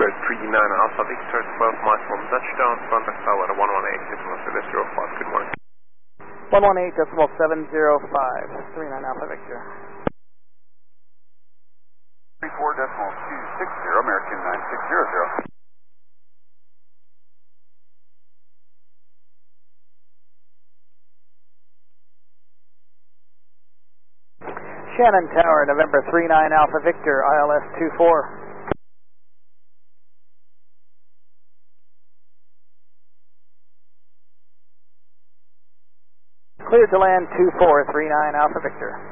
November 39 Alpha Victor, 12 miles from touchdown, contact tower 118.705. Good morning. 118.705, 39 Alpha Victor. 34.260, American 9600. Shannon Tower, November 39 Alpha Victor, ILS 24. Cleared to land 2439 Alpha Victor.